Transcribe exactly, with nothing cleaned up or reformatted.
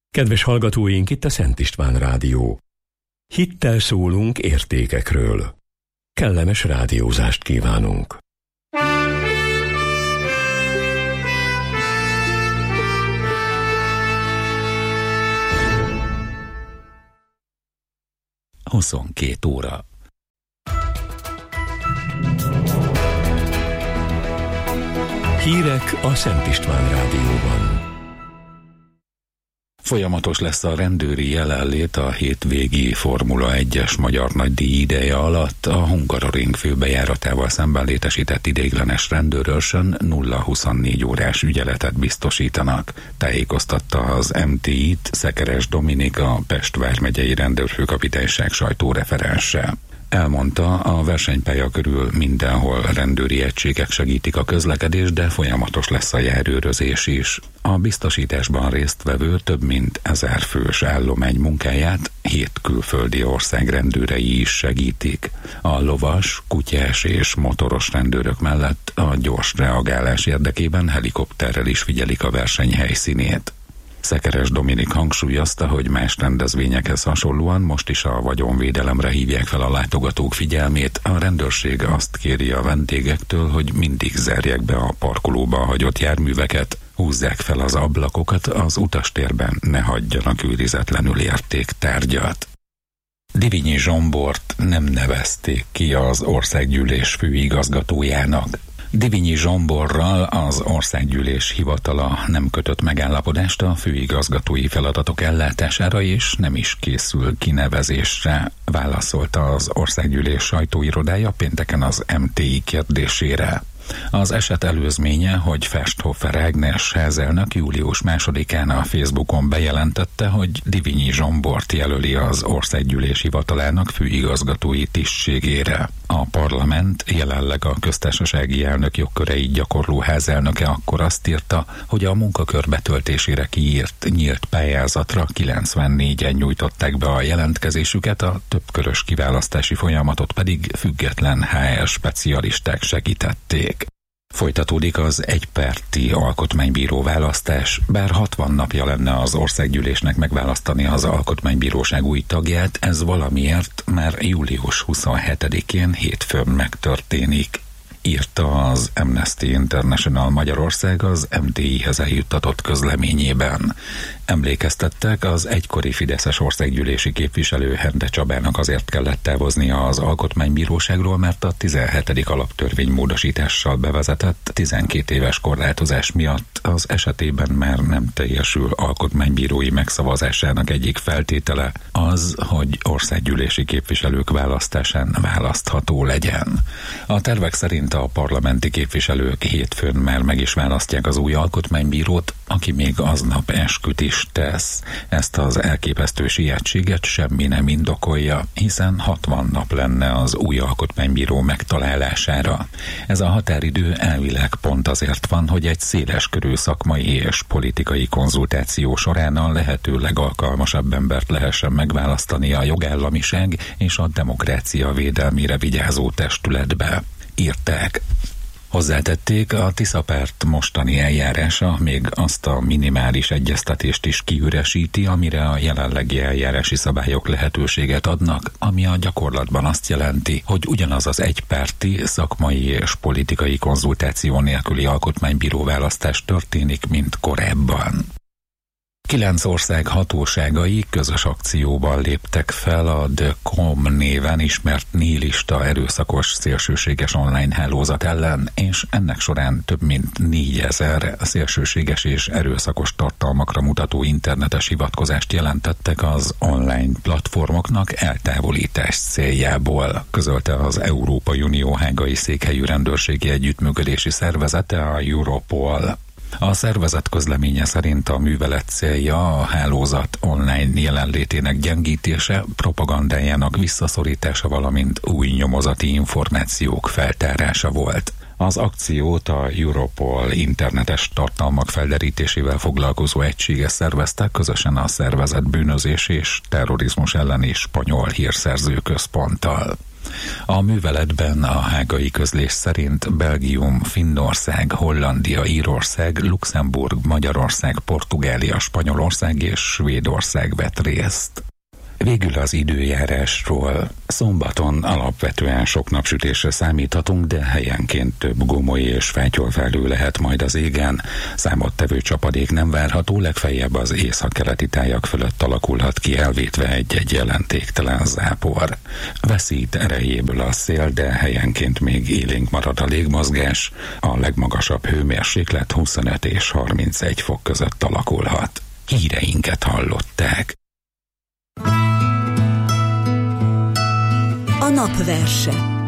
Kedves hallgatóink, itt a Szent István Rádió. Hittel szólunk értékekről. Kellemes rádiózást kívánunk. huszonkét óra. Hírek a Szent István Rádióban. Folyamatos lesz a rendőri jelenlét a hétvégi Formula egyes magyar nagydíj ideje alatt. A Hungaroring főbejáratával szemben létesített ideiglenes rendőrőrsön nulla huszonnégy órás ügyeletet biztosítanak. Tájékoztatta az em té í-t Szekeres Dominik, a Pest vármegyei rendőrfőkapitányság sajtóreferense. Elmondta, a versenypálya körül mindenhol rendőri egységek segítik a közlekedést, de folyamatos lesz a járőrözés is. A biztosításban résztvevő több mint ezer fős állomány munkáját hét külföldi ország rendőrei is segítik. A lovas, kutyás és motoros rendőrök mellett a gyors reagálás érdekében helikopterrel is figyelik a verseny helyszínét. Szekeres Dominik hangsúlyozta, hogy más rendezvényekhez hasonlóan most is a vagyonvédelemre hívják fel a látogatók figyelmét. A rendőrség azt kéri a vendégektől, hogy mindig zárják be a parkolóba hagyott járműveket, húzzák fel az ablakokat, az utastérben ne hagyjanak őrizetlenül értéktárgyat. Divinyi Zsombort nem nevezték ki az országgyűlés főigazgatójának. Divinyi Zsomborral az országgyűlés hivatala nem kötött megállapodást a főigazgatói feladatok ellátására, és nem is készül kinevezésre, válaszolta az országgyűlés sajtóirodája pénteken az em té í kérdésére. Az eset előzménye, hogy Festhofer Ágnes házelnök július másodikán a Facebookon bejelentette, hogy Divinyi Zsombort jelöli az országgyűlés hivatalának főigazgatói tisztségére. A parlament, jelenleg a köztársasági elnök jogköreit gyakorló házelnöke akkor azt írta, hogy a munkakör betöltésére kiírt nyílt pályázatra kilencvennégyen nyújtották be a jelentkezésüket, a többkörös kiválasztási folyamatot pedig független há er specialisták segítették. Folytatódik az egypárti alkotmánybíró választás, bár hatvan napja lenne az országgyűlésnek megválasztani az alkotmánybíróság új tagját, ez valamiért már július huszonhetedikén hétfőn megtörténik, írta az Amnesty International Magyarország az em té í-hez eljuttatott közleményében. Emlékeztettek, az egykori fideszes országgyűlési képviselő Hende Csabának azért kellett távoznia az alkotmánybíróságról, mert a tizenhetedik alaptörvény módosítással bevezetett tizenkét éves korlátozás miatt az esetében már nem teljesül alkotmánybírói megszavazásának egyik feltétele az, hogy országgyűlési képviselők választásán választható legyen. A tervek szerint a parlamenti képviselők hétfőn már meg is választják az új alkotmánybírót, aki még aznap esküt is tesz. Ezt az elképesztő sietséget semmi nem indokolja, hiszen hatvan nap lenne az új alkotmánybíró megtalálására. Ez a határidő elvileg pont azért van, hogy egy széleskörű szakmai és politikai konzultáció során a lehető legalkalmasabb embert lehessen megválasztani a jogállamiság és a demokrácia védelmére vigyázó testületbe, írták. Hozzátették, a Tiszapárt mostani eljárása még azt a minimális egyeztetést is kiüresíti, amire a jelenlegi eljárási szabályok lehetőséget adnak, ami a gyakorlatban azt jelenti, hogy ugyanaz az egypárti, szakmai és politikai konzultáció nélküli alkotmánybíró választás történik, mint korábban. Kilenc ország hatóságai közös akcióban léptek fel a The Com néven ismert nihilista erőszakos szélsőséges online hálózat ellen, és ennek során több mint négyezer szélsőséges és erőszakos tartalmakra mutató internetes hivatkozást jelentettek az online platformoknak eltávolítás céljából, közölte az Európai Unió hágai székhelyű rendőrségi együttműködési szervezete, a Europol. A szervezet közleménye szerint a művelet célja a hálózat online jelenlétének gyengítése, propagandájának visszaszorítása, valamint új nyomozati információk feltárása volt. Az akciót a Europol internetes tartalmak felderítésével foglalkozó egysége szervezte, közösen a szervezett bűnözés és terrorizmus elleni spanyol hírszerző központtal. A műveletben a hágai közlés szerint Belgium, Finnország, Hollandia, Írország, Luxemburg, Magyarország, Portugália, Spanyolország és Svédország vett részt. Végül az időjárásról. Szombaton alapvetően sok napsütésre számíthatunk, de helyenként több gomoly és fátyolfelhő lehet majd az égen. Számottevő csapadék nem várható, legfeljebb az északkeleti tájak fölött alakulhat ki, elvétve egy-egy jelentéktelen zápor. Veszít erejéből a szél, de helyenként még élénk marad a légmozgás. A legmagasabb hőmérséklet huszonöt és harmincegy fok között alakulhat. Híreinket hallották. A napverse.